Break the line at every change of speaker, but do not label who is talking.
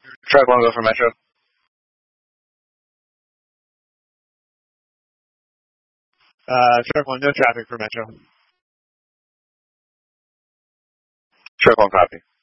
Truck 1, go for Metro.
Truck 1, no traffic for Metro.
Truck 1, copy.